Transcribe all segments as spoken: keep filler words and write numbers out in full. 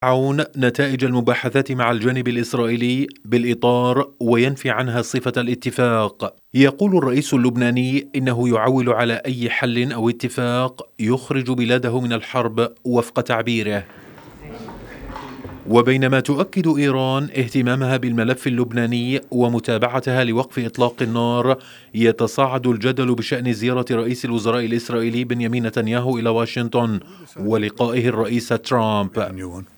عون نتائج المباحثات مع الجانب الإسرائيلي بالإطار وينفي عنها صفة الاتفاق. يقول الرئيس اللبناني إنه يعول على أي حل أو اتفاق يخرج بلاده من الحرب وفق تعبيره. وبينما تؤكد إيران اهتمامها بالملف اللبناني ومتابعتها لوقف إطلاق النار، يتصاعد الجدل بشأن زيارة رئيس الوزراء الإسرائيلي بنيامين نتنياهو إلى واشنطن ولقائه الرئيس ترامب.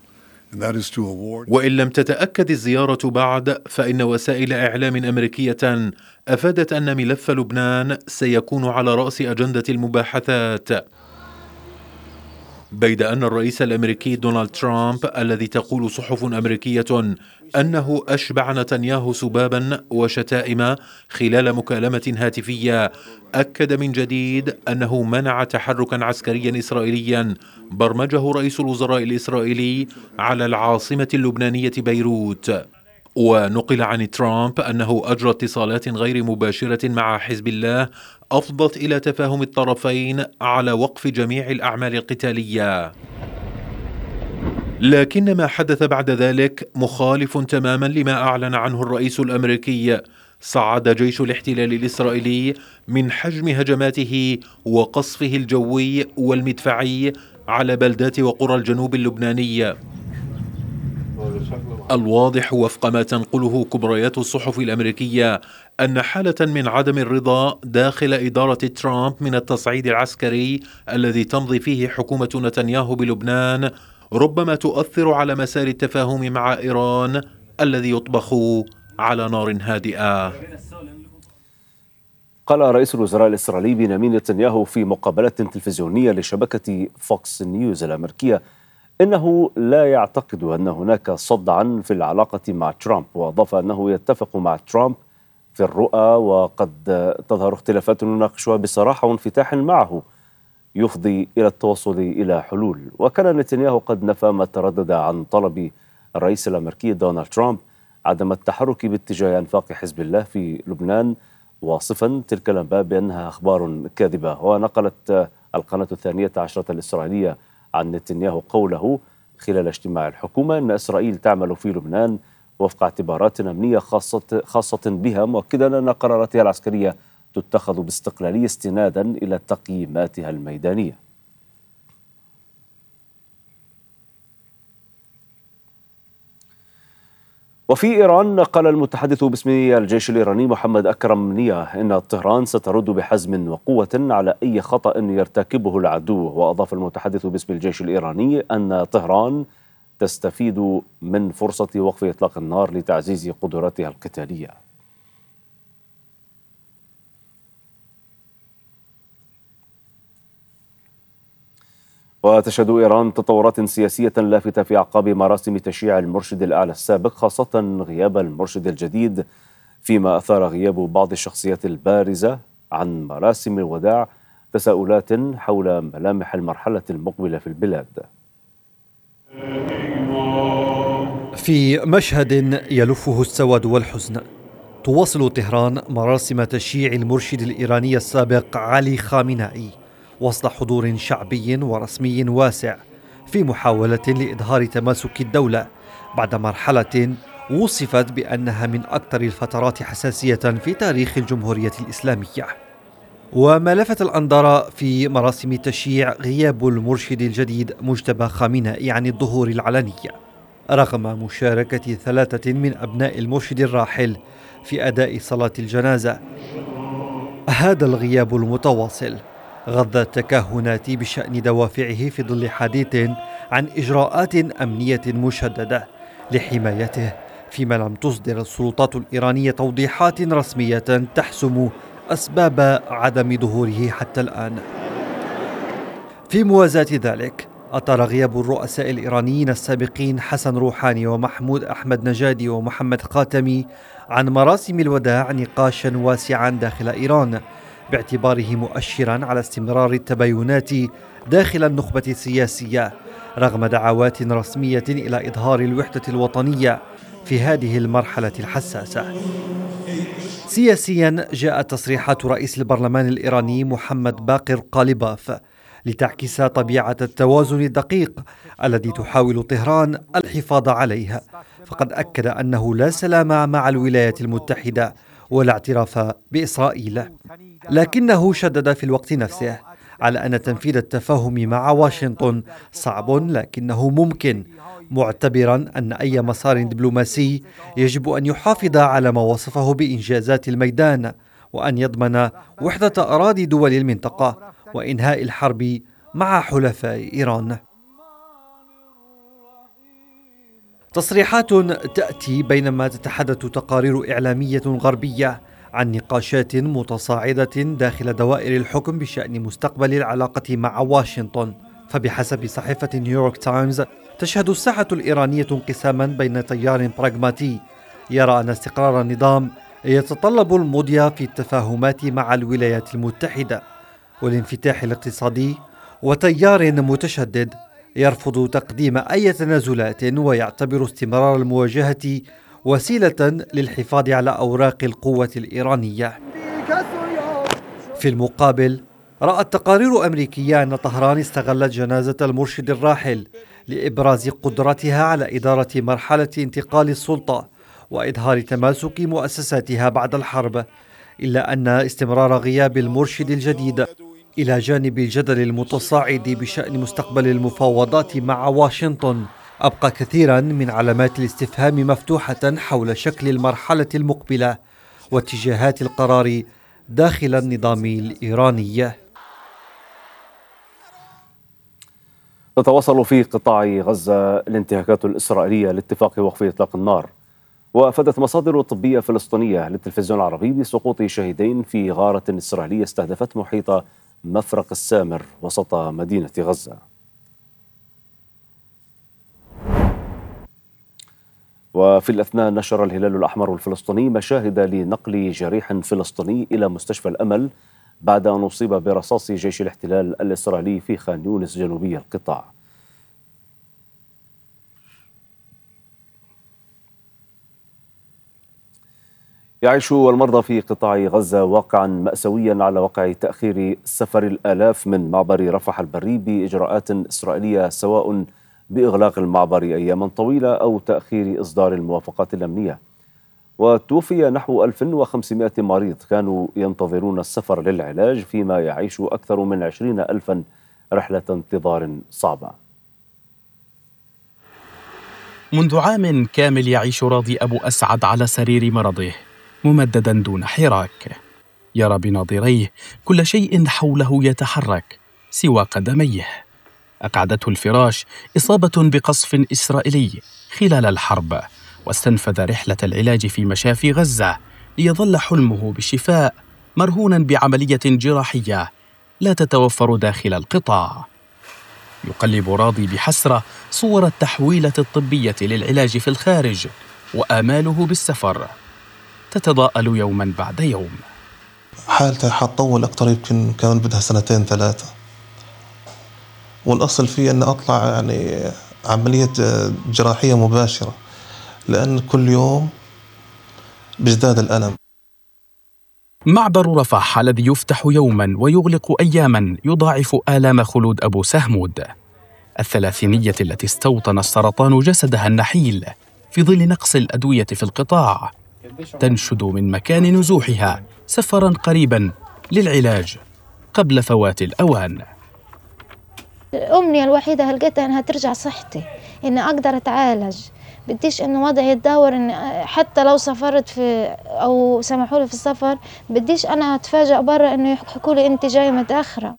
وإن لم تتأكد الزيارة بعد، فإن وسائل إعلام أمريكية أفادت أن ملف لبنان سيكون على رأس أجندة المباحثات، بيد أن الرئيس الأمريكي دونالد ترامب الذي تقول صحف أمريكية أنه أشبع نتنياهو سبابا وشتائم خلال مكالمة هاتفية، أكد من جديد أنه منع تحركا عسكريا إسرائيليا برمجه رئيس الوزراء الإسرائيلي على العاصمة اللبنانية بيروت. ونقل عن ترامب أنه أجرى اتصالات غير مباشرة مع حزب الله أفضت إلى تفاهم الطرفين على وقف جميع الأعمال القتالية. لكن ما حدث بعد ذلك مخالف تماما لما أعلن عنه الرئيس الأمريكي. صعد جيش الاحتلال الإسرائيلي من حجم هجماته وقصفه الجوي والمدفعي على بلدات وقرى الجنوب اللبناني. الواضح وفق ما تنقله كبريات الصحف الأمريكية أن حالة من عدم الرضا داخل إدارة ترامب من التصعيد العسكري الذي تمضي فيه حكومة نتنياهو بلبنان ربما تؤثر على مسار التفاهم مع إيران الذي يطبخ على نار هادئة. قال رئيس الوزراء الإسرائيلي بنيامين نتنياهو في مقابلة تلفزيونية لشبكة فوكس نيوز الأمريكية إنه لا يعتقد أن هناك صدعا في العلاقة مع ترامب، وأضاف أنه يتفق مع ترامب في الرؤى وقد تظهر اختلافات نناقشها بصراحة وانفتاح معه يفضي إلى التوصل إلى حلول. وكان نتنياهو قد نفى ما تردد عن طلب الرئيس الأمريكي دونالد ترامب عدم التحرك باتجاه أنفاق حزب الله في لبنان، واصفا تلك الأنباء بأنها أخبار كاذبة. ونقلت القناة الثانية عشرة الإسرائيلية عن نتنياهو قوله خلال اجتماع الحكومة أن إسرائيل تعمل في لبنان وفق اعتبارات أمنية خاصة, خاصة بها، مؤكدا أن قراراتها العسكرية تتخذ باستقلالية استنادا إلى تقييماتها الميدانية. وفي إيران قال المتحدث باسم الجيش الإيراني محمد أكرم نية إن طهران سترد بحزم وقوة على أي خطأ يرتكبه العدو. وأضاف المتحدث باسم الجيش الإيراني أن طهران تستفيد من فرصة وقف إطلاق النار لتعزيز قدراتها القتالية. وتشهد إيران تطورات سياسية لافتة في أعقاب مراسم تشييع المرشد الأعلى السابق، خاصة غياب المرشد الجديد، فيما أثار غياب بعض الشخصيات البارزة عن مراسم الوداع تساؤلات حول ملامح المرحلة المقبلة في البلاد. في مشهد يلفه السواد والحزن، تواصل طهران مراسم تشييع المرشد الإيراني السابق علي خامنائي وسط حضور شعبي ورسمي واسع في محاولة لإظهار تماسك الدولة بعد مرحلة وصفت بأنها من أكثر الفترات حساسية في تاريخ الجمهورية الإسلامية. وما لفت الأنظار في مراسم التشييع غياب المرشد الجديد مجتبى خامنائي عن الظهور العلني رغم مشاركة ثلاثة من أبناء المرشد الراحل في أداء صلاة الجنازة. هذا الغياب المتواصل غض التكهنات بشأن دوافعه في ظل حديث عن إجراءات أمنية مشددة لحمايته، فيما لم تصدر السلطات الإيرانية توضيحات رسمية تحسم أسباب عدم ظهوره حتى الآن. في موازاة ذلك، أطال غياب الرؤساء الإيرانيين السابقين حسن روحاني ومحمود أحمد نجادي ومحمد خاتمي عن مراسم الوداع نقاشا واسعا داخل إيران، باعتباره مؤشرا على استمرار التباينات داخل النخبة السياسية رغم دعوات رسمية إلى إظهار الوحدة الوطنية في هذه المرحلة الحساسة. سياسيا، جاءت تصريحات رئيس البرلمان الإيراني محمد باقر قالباف لتعكس طبيعة التوازن الدقيق الذي تحاول طهران الحفاظ عليه. فقد أكد أنه لا سلام مع الولايات المتحدة ولا اعتراف بإسرائيل، لكنه شدد في الوقت نفسه على أن تنفيذ التفاهم مع واشنطن صعب لكنه ممكن، معتبرا أن أي مسار دبلوماسي يجب أن يحافظ على ما وصفه بإنجازات الميدان، وأن يضمن وحدة أراضي دول المنطقة وإنهاء الحرب مع حلفاء إيران. تصريحات تأتي بينما تتحدث تقارير إعلامية غربية عن نقاشات متصاعدة داخل دوائر الحكم بشأن مستقبل العلاقة مع واشنطن. فبحسب صحيفة نيويورك تايمز تشهد الساحة الإيرانية انقساما بين تيار براغماتي يرى أن استقرار النظام يتطلب المضي في التفاهمات مع الولايات المتحدة والانفتاح الاقتصادي، وتيار متشدد يرفض تقديم أي تنازلات ويعتبر استمرار المواجهة وسيلة للحفاظ على أوراق القوة الإيرانية. في المقابل، رأت تقارير أمريكية أن طهران استغلت جنازة المرشد الراحل لإبراز قدرتها على إدارة مرحلة انتقال السلطة وإظهار تماسك مؤسساتها بعد الحرب، إلا أن استمرار غياب المرشد الجديد إلى جانب الجدل المتصاعد بشأن مستقبل المفاوضات مع واشنطن أبقى كثيرا من علامات الاستفهام مفتوحة حول شكل المرحلة المقبلة واتجاهات القرار داخل النظام الإيراني. تتواصل في قطاع غزة الانتهاكات الإسرائيلية لاتفاق وقف إطلاق النار، وأفادت مصادر طبية فلسطينية للتلفزيون العربي بسقوط شهيدين في غارة إسرائيلية استهدفت محيط مفرق السامر وسط مدينة غزة. وفي الأثناء نشر الهلال الأحمر الفلسطيني مشاهد لنقل جريح فلسطيني إلى مستشفى الأمل بعد أن أصيب برصاص جيش الاحتلال الإسرائيلي في خان يونس جنوبي القطاع. يعيش المرضى في قطاع غزة واقعا مأساويا على وقع تأخير سفر الآلاف من معبر رفح البري بإجراءات إسرائيلية، سواء بإغلاق المعبر أياما طويلة أو تأخير إصدار الموافقات الأمنية. وتوفي نحو ألف وخمسمائة مريض كانوا ينتظرون السفر للعلاج، فيما يعيش أكثر من عشرين ألفا رحلة انتظار صعبة. منذ عام كامل يعيش راضي أبو أسعد على سرير مرضه ممددا دون حراك، يرى بناظريه كل شيء حوله يتحرك سوى قدميه. أقعدته الفراش إصابة بقصف إسرائيلي خلال الحرب، واستنفذ رحلة العلاج في مشافي غزة ليظل حلمه بالشفاء مرهونا بعملية جراحية لا تتوفر داخل القطاع. يقلب راضي بحسرة صور التحويلة الطبية للعلاج في الخارج، وآماله بالسفر تتضاءل يوما بعد يوم. حالتها حتطول أكتر، يمكن كمان بدها سنتين ثلاثة، والأصل فيه أن أطلع يعني عملية جراحية مباشرة، لأن كل يوم بيزداد الألم. معبر رفح الذي يفتح يوما ويغلق أياما يضاعف آلام خلود أبو سهمود، الثلاثينية التي استوطن السرطان جسدها النحيل في ظل نقص الأدوية في القطاع، تنشد من مكان نزوحها سفرا قريبا للعلاج قبل فوات الأوان. الأمنية الوحيدة هلقيتها أنها ترجع صحتي، إني أقدر أتعالج. بديش إنه وضعي يتدهور، إن حتى لو سافرت في أو سمحوا لي في السفر بديش أنا أتفاجأ برا إنه يحكوا لي أنت جاي متأخرة.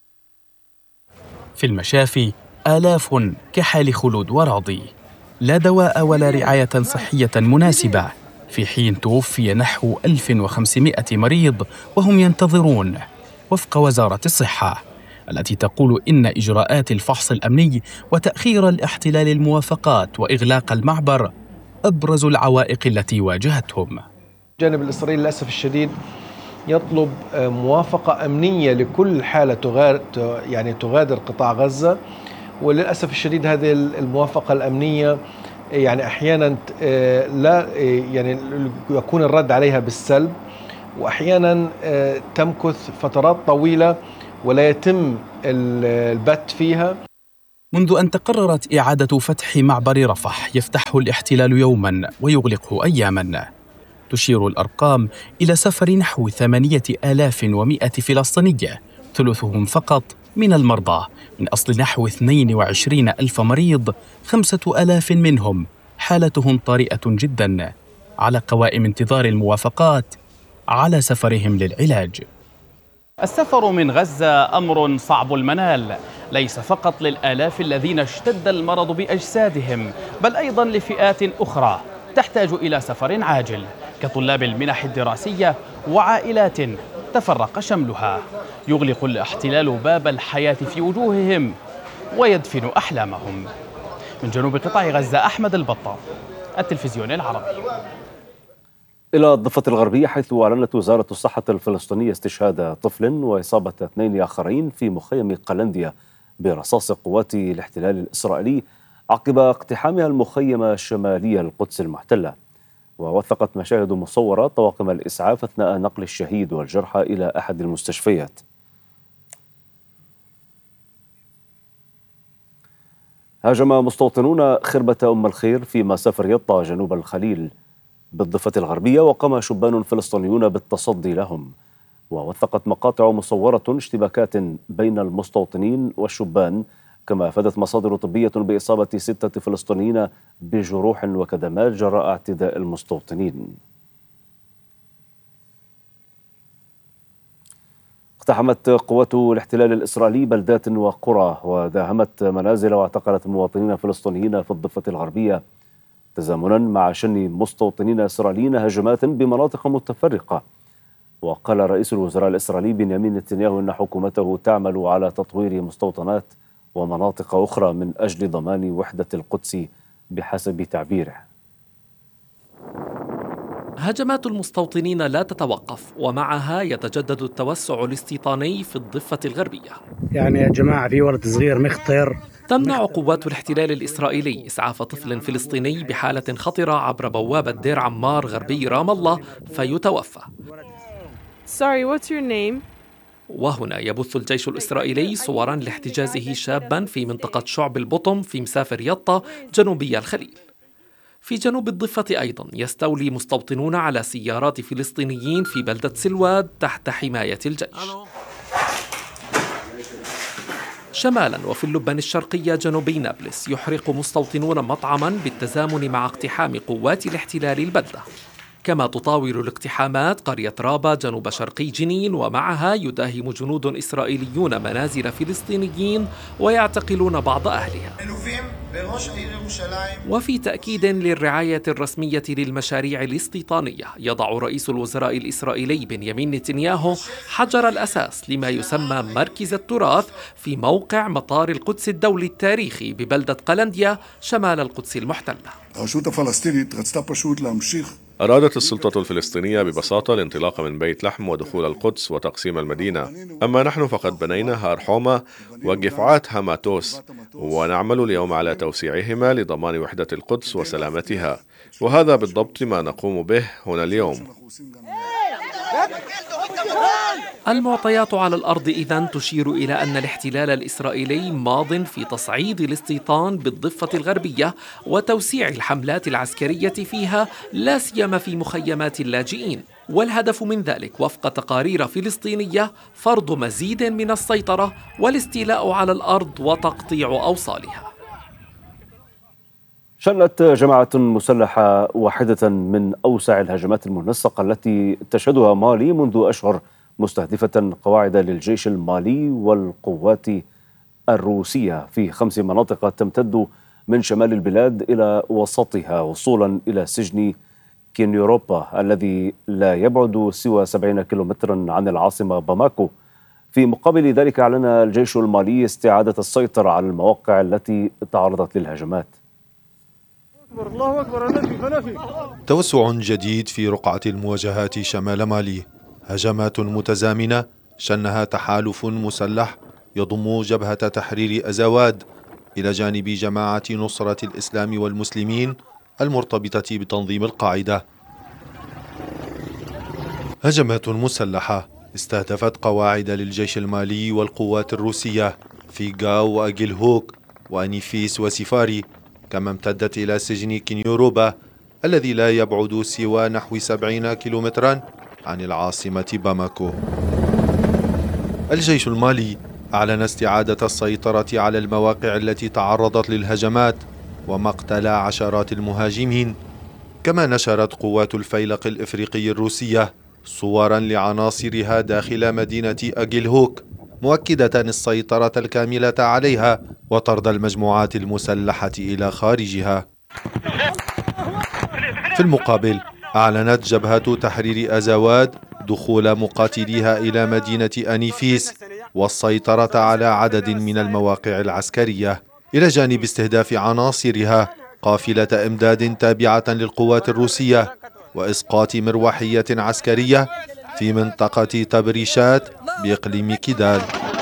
في المشافي آلاف كحال خلود وراضي، لا دواء ولا رعاية صحية مناسبة، في حين توفي نحو ألف وخمسمائة مريض وهم ينتظرون، وفق وزارة الصحة التي تقول إن إجراءات الفحص الأمني وتأخير الاحتلال الموافقات وإغلاق المعبر أبرز العوائق التي واجهتهم. الجانب الإسرائيلي للأسف الشديد يطلب موافقة أمنية لكل حالة تغادر يعني تغادر قطاع غزة، وللأسف الشديد هذه الموافقة الأمنية يعني أحيانا لا يعني يكون الرد عليها بالسلب، وأحيانا تمكث فترات طويلة ولا يتم البت فيها. منذ أن تقررت إعادة فتح معبر رفح يفتحه الاحتلال يوماً ويغلقه أياماً. تشير الأرقام إلى سفر نحو ثمانية آلاف ومئة فلسطيني، ثلثهم فقط من المرضى، من أصل نحو اثنين وعشرين ألف مريض. خمسة آلاف منهم حالتهم طارئة جداً، على قوائم انتظار الموافقات على سفرهم للعلاج. السفر من غزة أمر صعب المنال، ليس فقط للآلاف الذين اشتد المرض بأجسادهم، بل أيضاً لفئات أخرى تحتاج إلى سفر عاجل، كطلاب المنح الدراسية وعائلات تفرق شملها. يغلق الاحتلال باب الحياة في وجوههم ويدفن أحلامهم. من جنوب قطاع غزة، أحمد البطة، التلفزيون العربي. إلى الضفة الغربية، حيث أعلنت وزارة الصحة الفلسطينية استشهاد طفل وإصابة اثنين آخرين في مخيم قلنديا برصاص قوات الاحتلال الإسرائيلي عقب اقتحامها المخيم الشمالي القدس المحتلة. ووثقت مشاهد مصورة طواقم الإسعاف أثناء نقل الشهيد والجرحى إلى أحد المستشفيات. هاجم مستوطنون خربة أم الخير في مسافر يطا جنوب الخليل بالضفة الغربية، وقام شبان فلسطينيون بالتصدي لهم. ووثقت مقاطع مصورة اشتباكات بين المستوطنين والشبان، كما أفادت مصادر طبية بإصابة ستة فلسطينيين بجروح وكدمات جراء اعتداء المستوطنين. اقتحمت قوات الاحتلال الإسرائيلي بلدات وقرى وداهمت منازل واعتقلت مواطنين فلسطينيين في الضفة الغربية، تزامنا مع شن مستوطنين إسرائيليين هجمات بمناطق متفرقة. وقال رئيس الوزراء الإسرائيلي بنيامين نتنياهو إن حكومته تعمل على تطوير مستوطنات ومناطق أخرى من أجل ضمان وحدة القدس بحسب تعبيره. هجمات المستوطنين لا تتوقف، ومعها يتجدد التوسع الاستيطاني في الضفة الغربية. يعني يا جماعة في ولد صغير مختر. تمنع قوات الاحتلال الإسرائيلي إسعاف طفل فلسطيني بحالة خطرة عبر بوابة دير عمار غربي رام الله فيتوفى. Sorry, what's your name? وهنا يبث الجيش الإسرائيلي صوراً لاحتجازه شاباً في منطقة شعب البطم في مسافر يطا جنوبي الخليل. في جنوب الضفة أيضاً يستولي مستوطنون على سيارات فلسطينيين في بلدة سلواد تحت حماية الجيش. شمالاً وفي اللبنان الشرقية جنوبي نابلس يحرق مستوطنون مطعماً بالتزامن مع اقتحام قوات الاحتلال البلدة. كما تطاول الاقتحامات قرية رابا جنوب شرقي جنين، ومعها يداهم جنود إسرائيليون منازل فلسطينيين ويعتقلون بعض أهلها. وفي تأكيد للرعاية الرسمية للمشاريع الاستيطانية، يضع رئيس الوزراء الإسرائيلي بنيامين نتنياهو حجر الأساس لما يسمى مركز التراث في موقع مطار القدس الدولي التاريخي ببلدة قلنديا شمال القدس المحتلة. أرادت السلطة الفلسطينية ببساطة الانطلاق من بيت لحم ودخول القدس وتقسيم المدينة، أما نحن فقد بنينا هار حومة وجفعات هاماتوس، ونعمل اليوم على توسيعهما لضمان وحدة القدس وسلامتها، وهذا بالضبط ما نقوم به هنا اليوم. المعطيات على الأرض إذن تشير إلى أن الاحتلال الإسرائيلي ماض في تصعيد الاستيطان بالضفة الغربية وتوسيع الحملات العسكرية فيها، لا سيما في مخيمات اللاجئين، والهدف من ذلك وفق تقارير فلسطينية فرض مزيد من السيطرة والاستيلاء على الأرض وتقطيع أوصالها. شنت جماعة مسلحة واحدة من أوسع الهجمات المنسقة التي تشهدها مالي منذ أشهر، مستهدفة قواعد للجيش المالي والقوات الروسية في خمس مناطق تمتد من شمال البلاد إلى وسطها، وصولا إلى سجن كينيوروبا الذي لا يبعد سوى سبعين كيلومترا عن العاصمة باماكو. في مقابل ذلك أعلن الجيش المالي استعادة السيطرة على المواقع التي تعرضت للهجمات. الله أكبر. توسع جديد في رقعة المواجهات شمال مالي، هجمات متزامنة شنها تحالف مسلح يضم جبهة تحرير أزواد إلى جانب جماعة نصرة الإسلام والمسلمين المرتبطة بتنظيم القاعدة. هجمات مسلحة استهدفت قواعد للجيش المالي والقوات الروسية في غاو وأجيل هوك وأنيفيس وسيفاري، كما امتدت إلى سجن كينيوروبا الذي لا يبعد سوى نحو سبعين كيلومترا عن العاصمة باماكو. الجيش المالي أعلن استعادة السيطرة على المواقع التي تعرضت للهجمات ومقتل عشرات المهاجمين، كما نشرت قوات الفيلق الإفريقي الروسية صورا لعناصرها داخل مدينة أجيل هوك، مؤكدة السيطرة الكاملة عليها وطرد المجموعات المسلحة إلى خارجها. في المقابل أعلنت جبهة تحرير أزواد دخول مقاتليها إلى مدينة أنيفيس والسيطرة على عدد من المواقع العسكرية، إلى جانب استهداف عناصرها قافلة إمداد تابعة للقوات الروسية وإسقاط مروحية عسكرية في منطقة تبريشات بإقليم كيدال.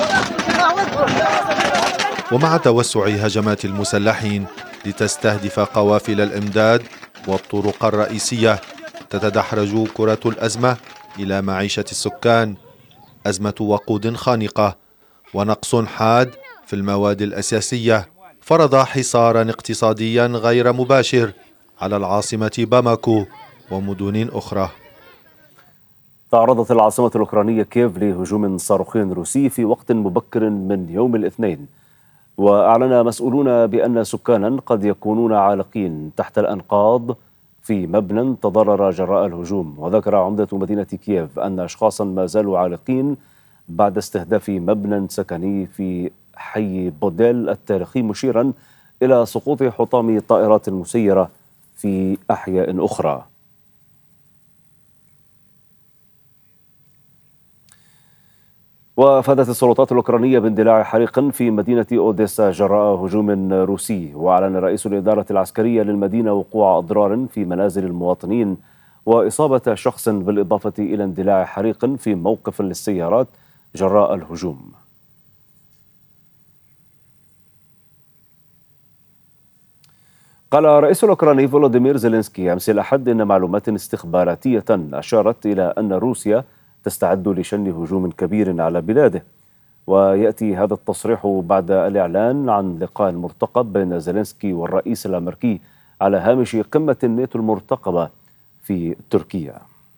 ومع توسع هجمات المسلحين لتستهدف قوافل الإمداد والطرق الرئيسية، تتدحرج كرة الأزمة إلى معيشة السكان، أزمة وقود خانقة ونقص حاد في المواد الأساسية فرض حصارا اقتصاديا غير مباشر على العاصمة باماكو ومدن أخرى. تعرضت العاصمة الأوكرانية كييف لهجوم صاروخي روسي في وقت مبكر من يوم الاثنين، وأعلن مسؤولون بأن سكانا قد يكونون عالقين تحت الأنقاض في مبنى تضرر جراء الهجوم. وذكر عمدة مدينة كييف أن أشخاصا ما زالوا عالقين بعد استهداف مبنى سكني في حي بوديل التاريخي، مشيرا إلى سقوط حطام طائرات مسيرة في أحياء أخرى. وأفادت السلطات الأوكرانية باندلاع حريق في مدينة أوديسا جراء هجوم روسي، وأعلن رئيس الإدارة العسكرية للمدينة وقوع أضرار في منازل المواطنين وإصابة شخص، بالإضافة إلى اندلاع حريق في موقف للسيارات جراء الهجوم. قال رئيس الأوكراني فولوديمير زيلينسكي أمس الأحد إن معلومات استخباراتية أشارت إلى أن روسيا تستعد لشن هجوم كبير على بلاده. ويأتي هذا التصريح بعد الإعلان عن لقاء مرتقب بين زيلينسكي والرئيس الأمريكي على هامش قمة الناتو المرتقبة في تركيا.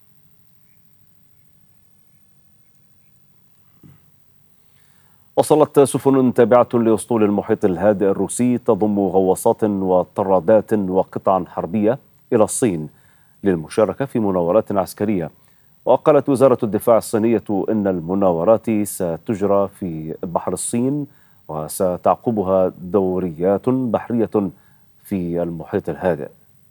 وصلت سفن تابعة لأسطول المحيط الهادئ الروسي تضم غواصات وطرادات وقطع حربية إلى الصين للمشاركة في مناورات عسكرية. وقالت وزارة الدفاع الصينية إن المناورات ستجرى في بحر الصين وستعقبها دوريات بحرية في المحيط الهادئ.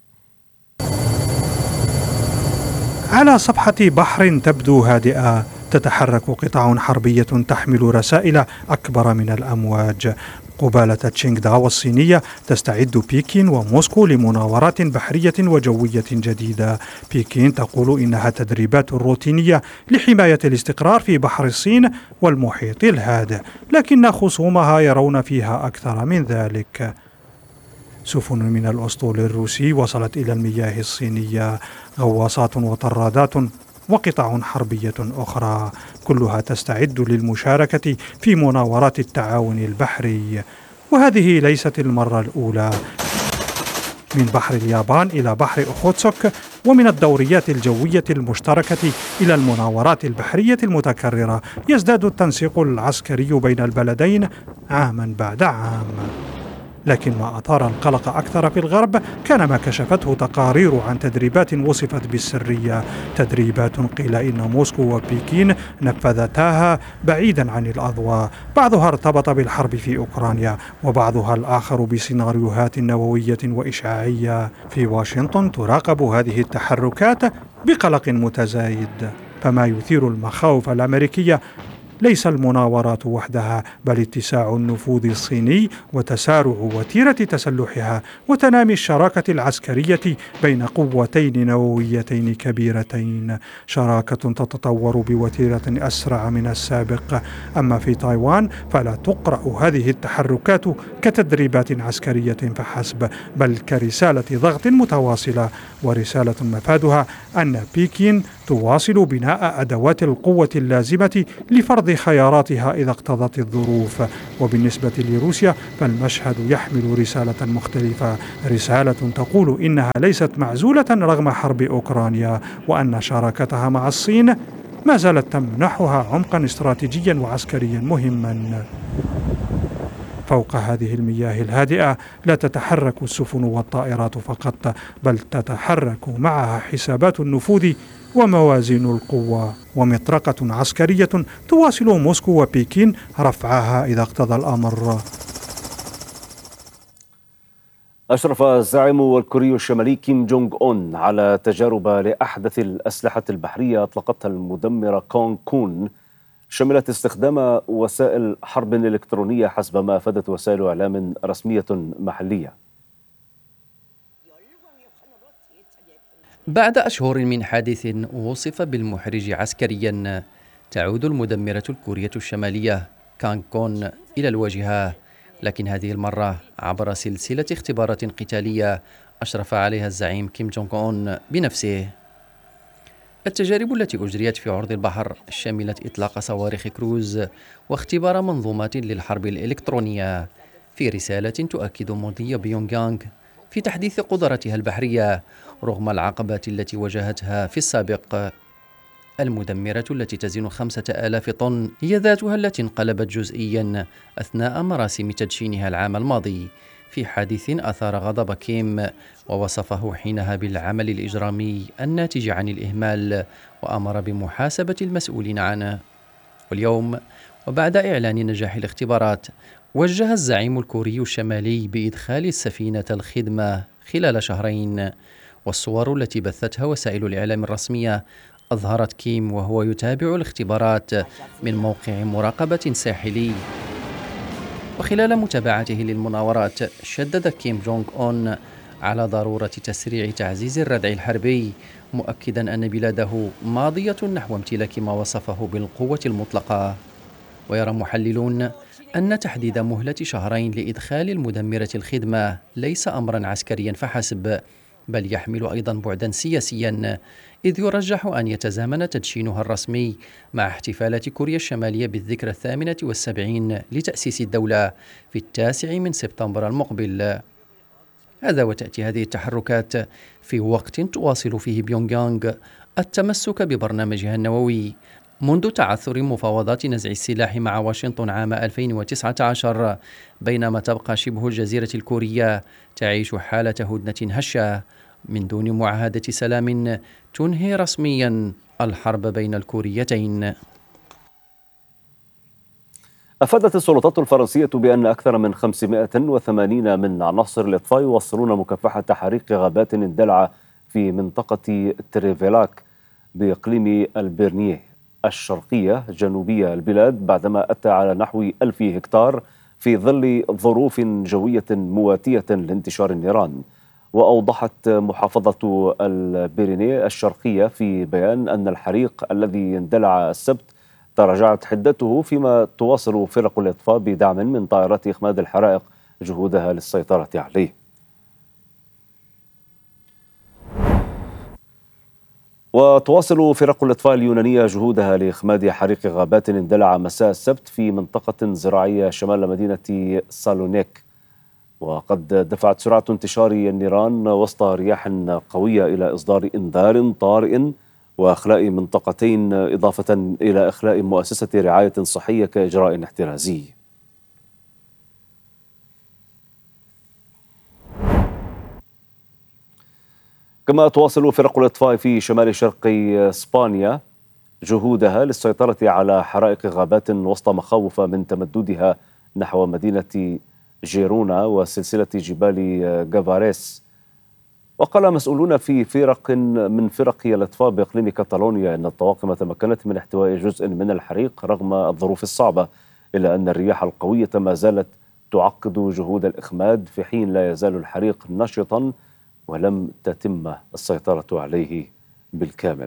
على صفحة بحر تبدو هادئة تتحرك قطع حربية تحمل رسائل أكبر من الأمواج. قبالة تشينغ داو الصينية تستعد بكين وموسكو لمناورات بحرية وجوية جديدة. بكين تقول إنها تدريبات روتينية لحماية الاستقرار في بحر الصين والمحيط الهادئ، لكن خصومها يرون فيها أكثر من ذلك. سفن من الأسطول الروسي وصلت إلى المياه الصينية، غواصات وطرادات وقطع حربية أخرى، كلها تستعد للمشاركة في مناورات التعاون البحري. وهذه ليست المرة الأولى. من بحر اليابان إلى بحر أوخوتسوك، ومن الدوريات الجوية المشتركة إلى المناورات البحرية المتكررة، يزداد التنسيق العسكري بين البلدين عاما بعد عام. لكن ما أثار القلق أكثر في الغرب كان ما كشفته تقارير عن تدريبات وصفت بالسرية، تدريبات قيل إن موسكو وبكين نفذتاها بعيدا عن الأضواء، بعضها ارتبط بالحرب في أوكرانيا وبعضها الآخر بسيناريوهات نووية وإشعاعية. في واشنطن تراقب هذه التحركات بقلق متزايد، فما يثير المخاوف الأمريكية ليس المناورات وحدها بل اتساع النفوذ الصيني وتسارع وتيرة تسلحها وتنامي الشراكة العسكرية بين قوتين نوويتين كبيرتين، شراكة تتطور بوتيرة أسرع من السابق. أما في تايوان فلا تقرأ هذه التحركات كتدريبات عسكرية فحسب، بل كرسالة ضغط متواصلة، ورسالة مفادها أن بكين تواصل بناء أدوات القوة اللازمة لفرض خياراتها إذا اقتضت الظروف. وبالنسبة لروسيا فالمشهد يحمل رسالة مختلفة، رسالة تقول إنها ليست معزولة رغم حرب أوكرانيا، وأن شراكتها مع الصين ما زالت تمنحها عمقا استراتيجيا وعسكريا مهما. فوق هذه المياه الهادئة لا تتحرك السفن والطائرات فقط، بل تتحرك معها حسابات النفوذ وموازين القوة، ومطرقة عسكرية تواصل موسكو وبكين رفعها إذا اقتضى الأمر. أشرف الزعيم الكوري الشمالي كيم جونغ أون على تجارب لأحدث الأسلحة البحرية أطلقتها المدمرة كونغ كون، شملت استخدام وسائل حرب إلكترونية حسب ما أفادت وسائل إعلام رسمية محلية. بعد أشهر من حادث وصف بالمحرج عسكريا، تعود المدمرة الكورية الشمالية كونغ كون إلى الواجهة، لكن هذه المرة عبر سلسلة اختبارات قتالية أشرف عليها الزعيم كيم جونغ أون بنفسه. التجارب التي أجريت في عرض البحر شملت إطلاق صواريخ كروز واختبار منظومات للحرب الإلكترونية، في رسالة تؤكد مضي بيونغ يانغ في تحديث قدرتها البحرية رغم العقبات التي واجهتها في السابق. المدمرة التي تزن خمسة آلاف طن هي ذاتها التي انقلبت جزئيا أثناء مراسم تدشينها العام الماضي في حادث أثار غضب كيم، ووصفه حينها بالعمل الإجرامي الناتج عن الإهمال، وأمر بمحاسبة المسؤولين عنه. واليوم وبعد إعلان نجاح الاختبارات، وجه الزعيم الكوري الشمالي بإدخال السفينة الخدمة خلال شهرين، والصور التي بثتها وسائل الإعلام الرسمية أظهرت كيم وهو يتابع الاختبارات من موقع مراقبة ساحلي. وخلال متابعته للمناورات شدد كيم جونغ أون على ضرورة تسريع تعزيز الردع الحربي، مؤكدا أن بلاده ماضية نحو امتلاك ما وصفه بالقوة المطلقة. ويرى محللون أن تحديد مهلة شهرين لإدخال المدمرة الخدمة ليس أمرا عسكريا فحسب، بل يحمل أيضا بعدا سياسيا، إذ يرجح أن يتزامن تدشينها الرسمي مع احتفالات كوريا الشمالية بالذكرى الثامنة والسبعين لتأسيس الدولة في التاسع من سبتمبر المقبل. هذا وتأتي هذه التحركات في وقت تواصل فيه بيونغ يانغ التمسك ببرنامجها النووي منذ تعثر مفاوضات نزع السلاح مع واشنطن عام ألفين وتسعة عشر، بينما تبقى شبه الجزيرة الكورية تعيش حالة هدنة هشة من دون معاهدة سلام تنهي رسميا الحرب بين الكوريتين. أفادت السلطات الفرنسية بأن أكثر من خمسمائة وثمانين من عناصر الإطفاء يواصلون مكافحة حريق غابات اندلع في منطقة تريفيلاك بإقليم البيرنيه الشرقية جنوبية البلاد، بعدما أتى على نحو ألف هكتار في ظل ظروف جوية مواتية لانتشار النيران. وأوضحت محافظة البيرينيه الشرقية في بيان أن الحريق الذي اندلع السبت تراجعت حدته، فيما تواصل فرق الإطفاء بدعم من طائرات إخماد الحرائق جهودها للسيطرة عليه. وتواصل فرق الإطفاء اليونانية جهودها لإخماد حريق غابات اندلع مساء السبت في منطقة زراعية شمال مدينة سالونيك، وقد دفعت سرعة انتشار النيران وسط رياح قوية إلى إصدار إنذار طارئ وإخلاء منطقتين، إضافة إلى إخلاء مؤسسة رعاية صحية كإجراء احترازي. كما تواصل فرق الإطفاء في شمال شرق إسبانيا جهودها للسيطرة على حرائق غابات وسط مخاوف من تمددها نحو مدينة جيرونا وسلسلة جبال جافاريس. وقال مسؤولون في فرق من فرق الاطفاء بإقليم كاتالونيا أن الطواقم تمكنت من احتواء جزء من الحريق رغم الظروف الصعبة، إلا أن الرياح القوية ما زالت تعقد جهود الإخماد في حين لا يزال الحريق نشطا ولم تتم السيطرة عليه بالكامل.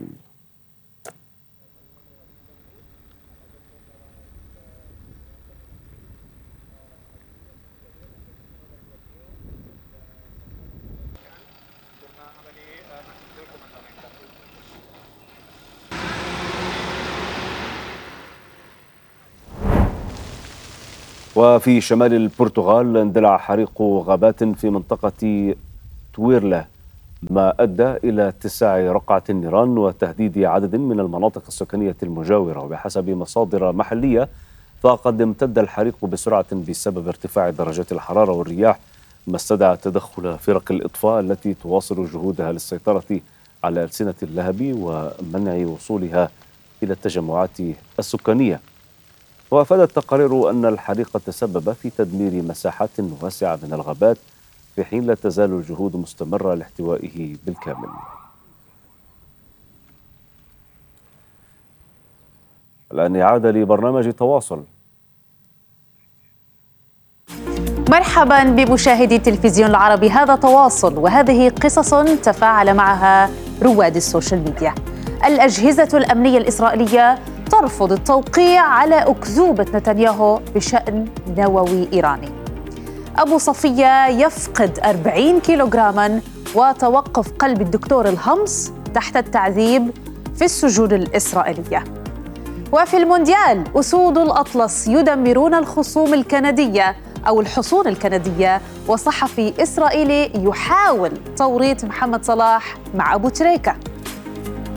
وفي شمال البرتغال اندلع حريق غابات في منطقة تويرلا ما أدى إلى اتساع رقعة النيران وتهديد عدد من المناطق السكنية المجاورة. وبحسب مصادر محلية فقد امتد الحريق بسرعة بسبب ارتفاع درجات الحرارة والرياح، ما استدعى تدخل فرق الإطفاء التي تواصل جهودها للسيطرة على ألسنة اللهب ومنع وصولها إلى التجمعات السكانية. وأفادت تقارير أن الحريق تسبب في تدمير مساحات واسعة من الغابات في حين لا تزال الجهود مستمرة لاحتوائه بالكامل. الآن إعادة لبرنامج تواصل. مرحبا بمشاهدي التلفزيون العربي، هذا تواصل وهذه قصص تفاعل معها رواد السوشيال ميديا. الأجهزة الأمنية الإسرائيلية ترفض التوقيع على أكذوبة نتنياهو بشأن نووي إيراني. أبو صفية يفقد أربعين كيلوغراما وتوقف قلب الدكتور الهمس تحت التعذيب في السجون الإسرائيلية. وفي المونديال أسود الأطلس يدمرون الخصوم الكندية أو الحصون الكندية، وصحفي إسرائيلي يحاول توريط محمد صلاح مع أبو تريكة.